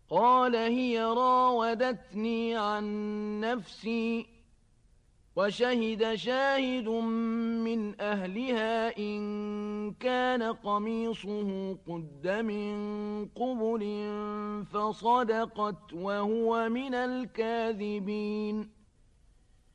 قال هي راودتني عن نفسي. وشهد شاهد من أهلها إن كان قميصه قد من قبل فصدقت وهو من الكاذبين.